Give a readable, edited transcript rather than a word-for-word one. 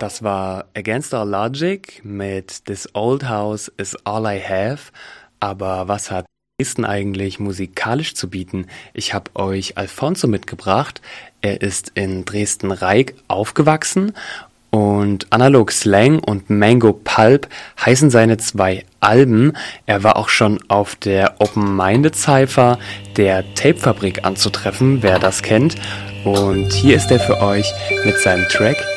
Das war Against All Logic mit This Old House is All I Have. Aber was hat Dresden eigentlich musikalisch zu bieten? Ich habe euch Alfonso mitgebracht. Er ist in Dresden-Reik aufgewachsen und Analog Slang und Mango Pulp heißen seine zwei Alben. Er war auch schon auf der Open-Minded Cypher der Tapefabrik anzutreffen, wer das kennt. Und hier ist er für euch mit seinem Track